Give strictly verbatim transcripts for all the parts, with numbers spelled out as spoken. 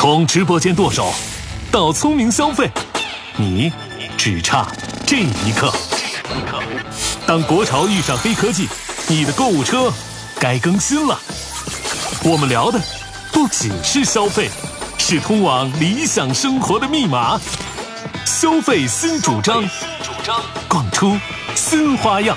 从直播间剁手到聪明消费，你只差这一刻。当国潮遇上黑科技，你的购物车该更新了。我们聊的不仅是消费，是通往理想生活的密码。消费新主张，逛出新花样。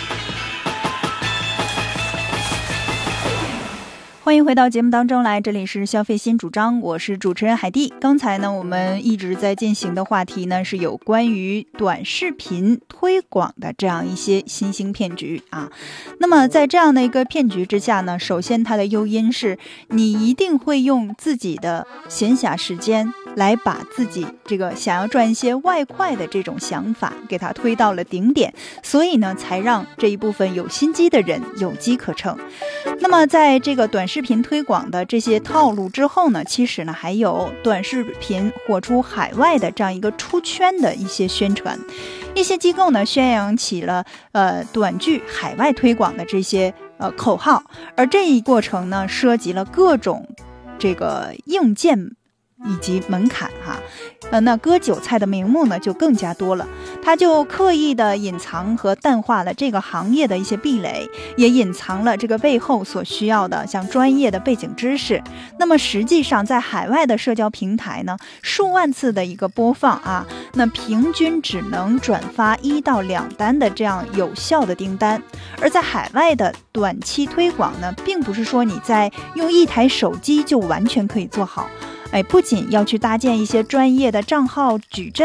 欢迎回到节目当中来，这里是消费新主张，我是主持人海蒂。刚才呢，我们一直在进行的话题呢，是有关于短视频推广的这样一些新兴骗局啊。那么在这样的一个骗局之下呢，首先它的诱因是你一定会用自己的闲暇时间来把自己这个想要赚一些外快的这种想法给它推到了顶点，所以呢，才让这一部分有心机的人有机可乘。那么在这个短视频推广的这些套路之后呢，其实呢还有短视频火出海外的这样一个出圈的一些宣传，一些机构呢宣扬起了呃短剧海外推广的这些呃口号，而这一过程呢涉及了各种这个硬件以及门槛哈，呃，那割韭菜的名目呢就更加多了，他就刻意的隐藏和淡化了这个行业的一些壁垒，也隐藏了这个背后所需要的像专业的背景知识。那么实际上在海外的社交平台呢，数万次的一个播放啊，那平均只能转发一到两单的这样有效的订单。而在海外的短期推广呢，并不是说你在用一台手机就完全可以做好。哎，不仅要去搭建一些专业的账号矩阵